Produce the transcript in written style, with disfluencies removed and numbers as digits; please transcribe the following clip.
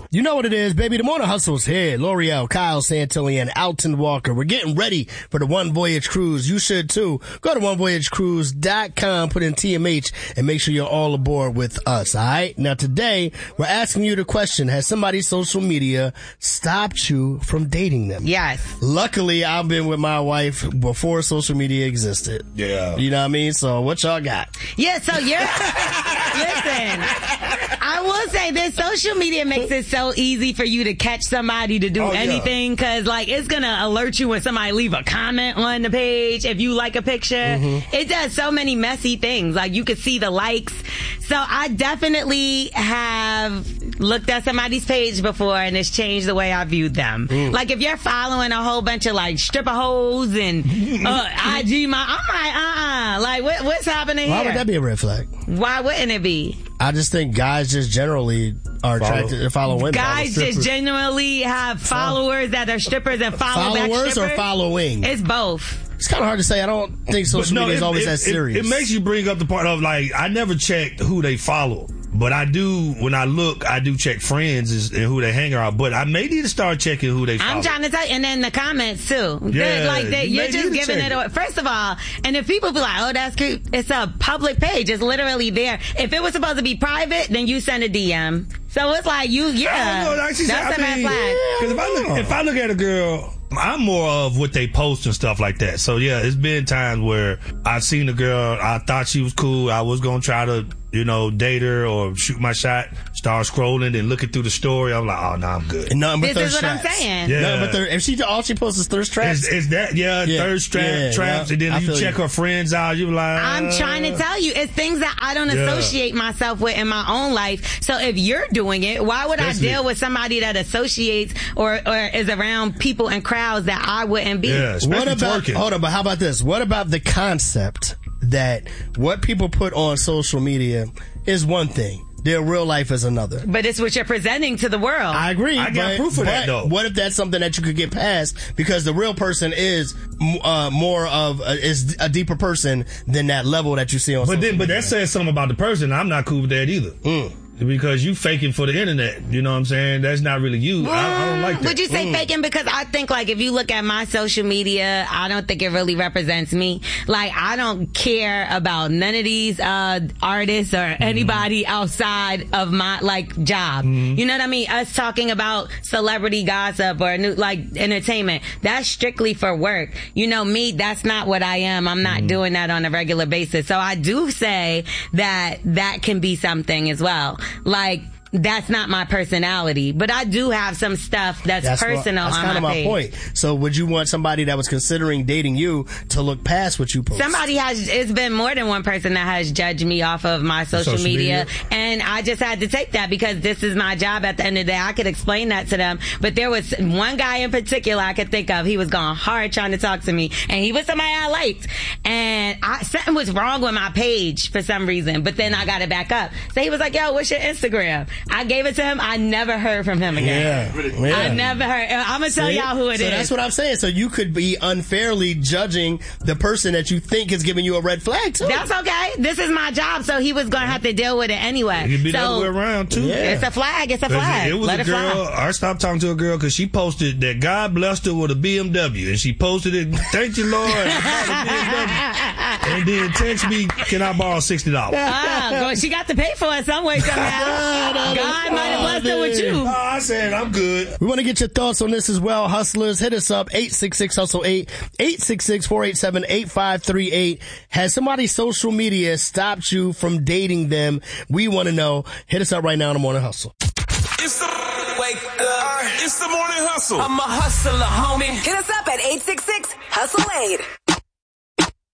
You know what it is, baby. The Morning Hustle's here. L'Oreal, Kyle Santilli, and Alton Walker. We're getting ready for the One Voyage Cruise. You should too. Go to onevoyagecruise.com, put in TMH, and make sure you're all aboard with us, alright? Now today, we're asking you the question, has somebody's social media stopped you from dating them? Yes. Luckily, I've been with my wife before social media existed. Yeah. You know what I mean? So what y'all got? Yeah, so you're... Listen, I will say this, social media makes it so easy for you to catch somebody to do anything, because like it's gonna alert you when somebody leave a comment on the page if you like a picture. It does so many messy things, like you can see the likes. So I definitely have looked at somebody's page before and it's changed the way I viewed them. Like if you're following a whole bunch of like stripper hoes and IG, I'm like, what's happening here? Why would that be a red flag? Why wouldn't it be? I just think guys just generally are attracted to follow women. Guys just genuinely have followers that are strippers and follow back strippers. Followers or following? It's both. It's kind of hard to say. I don't think social media is always that serious. It makes you bring up the part of like, I never checked who they follow. But I do, when I look, I do check friends and who they hang around. But I may need to start checking who they follow. I'm trying to tell you, and then the comments too. Yeah, You're just giving it away. First of all, and if people be like, oh, that's cute, it's a public page. It's literally there. If it was supposed to be private, then you send a DM. So it's like, that's a red flag. Because if I look at a girl, I'm more of what they post and stuff like that. So yeah, it's been times where I've seen a girl, I thought she was cool, I was gonna try to, date her or shoot my shot, start scrolling and looking through the story. I'm like, oh, no, I'm good. This is what I'm saying. Yeah. If all she posts is thirst traps. Is that, thirst traps, and then you check her friends out, you like, I'm trying to tell you, it's things that I don't associate myself with in my own life. So if you're doing it, why would I deal with somebody that associates or is around people and crowds that I wouldn't be? Yeah, what about, twerking. Hold on, but how about this? What about the concept that what people put on social media is one thing, their real life is another? But it's what you're presenting to the world. I agree. I got proof of that, though. What if that's something that you could get past because the real person is is a deeper person than that level that you see on social media? But that says something about the person. I'm not cool with that either. Because you faking for the internet, you know what I'm saying? That's not really you. I don't like that. Would you say faking? Because I think like if you look at my social media, I don't think it really represents me. Like I don't care about none of these artists or anybody outside of my like job. You know what I mean? Us talking about celebrity gossip or entertainment, that's strictly for work. Me, that's not what I am. I'm not doing that on a regular basis. So I do say that can be something as well. Like, that's not my personality, but I do have some stuff that's personal on my page. That's kind of my point. So would you want somebody that was considering dating you to look past what you post? It's been more than one person that has judged me off of my social media, and I just had to take that because this is my job at the end of the day. I could explain that to them, but there was one guy in particular I could think of. He was going hard trying to talk to me, and he was somebody I liked, and something was wrong with my page for some reason, but then I got it back up. So he was like, yo, what's your Instagram? I gave it to him. I never heard from him again. Yeah. I never heard. I'm going to tell y'all who it is. So that's what I'm saying. So you could be unfairly judging the person that you think is giving you a red flag too. That's okay. This is my job, so he was going to have to deal with it anyway. It could be the other way around too. Yeah. It's a flag. It's a flag. It was a girl. I stopped talking to a girl because she posted that God blessed her with a BMW, and she posted it. Thank you, Lord. And then text me, can I borrow $60? She got to pay for it some way somehow. God might have blessed her with you. I said, I'm good. We want to get your thoughts on this as well. Hustlers, hit us up, 866-HUSTLE-8, 866-487-8538. Has somebody's social media stopped you from dating them? We want to know. Hit us up right now on The Morning Hustle. It's the Morning Hustle. I'm a hustler, homie. Hit us up at 866-HUSTLE-8.